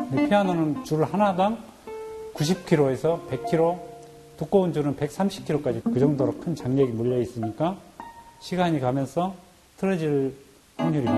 근데 피아노는 줄 하나당 90kg에서 100kg, 두꺼운 줄은 130kg까지 그 정도로 큰 장력이 물려 있으니까 시간이 가면서 틀어질 확률이